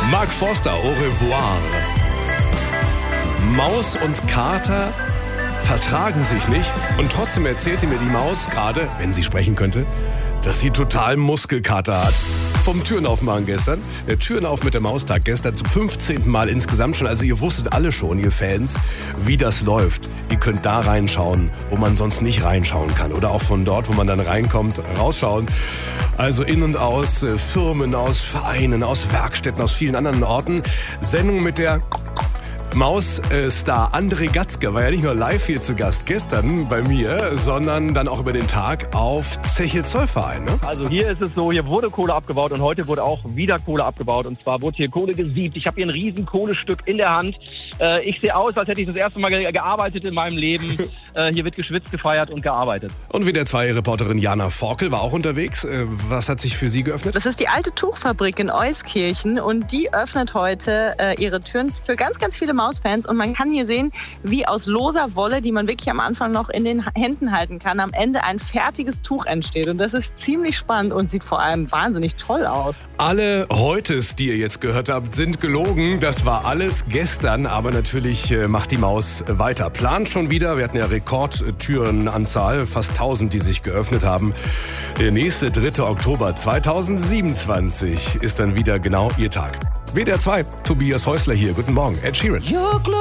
Mark Forster, au revoir. Maus und Kater vertragen sich nicht und trotzdem erzählte mir die Maus gerade, wenn sie sprechen könnte, dass sie total Muskelkater hat. Vom Türen aufmachen gestern. Der Türen auf mit der Maustag gestern zum 15. Mal insgesamt schon. Also ihr wusstet alle schon, ihr Fans, wie das läuft. Ihr könnt da reinschauen, wo man sonst nicht reinschauen kann. Oder auch von dort, wo man dann reinkommt, rausschauen. Also in und aus Firmen, aus Vereinen, aus Werkstätten, aus vielen anderen Orten. Sendung mit der Maus-Star André Gatzke war ja nicht nur live hier zu Gast gestern bei mir, sondern dann auch über den Tag auf Zeche Zollverein. Ne? Also hier ist es so, hier wurde Kohle abgebaut und heute wurde auch wieder Kohle abgebaut. Und zwar wurde hier Kohle gesiebt. Ich habe hier ein riesen Kohlestück in der Hand. Ich sehe aus, als hätte ich das erste Mal gearbeitet in meinem Leben. Hier wird geschwitzt, gefeiert und gearbeitet. Und WDR2-Reporterin Jana Forkel war auch unterwegs. Was hat sich für sie geöffnet? Das ist die alte Tuchfabrik in Euskirchen und die öffnet heute ihre Türen für ganz, ganz viele Mausfans. Und man kann hier sehen, wie aus loser Wolle, die man wirklich am Anfang noch in den Händen halten kann, am Ende ein fertiges Tuch entsteht. Und das ist ziemlich spannend und sieht vor allem wahnsinnig toll aus. Alle Heutes, die ihr jetzt gehört habt, sind gelogen. Das war alles gestern, aber natürlich macht die Maus weiter. Plant schon wieder, wir hatten ja Rekordtürenanzahl, fast 1000, die sich geöffnet haben. Der nächste 3. Oktober 2027 ist dann wieder genau ihr Tag. WDR 2, Tobias Häusler hier. Guten Morgen, Ed Sheeran.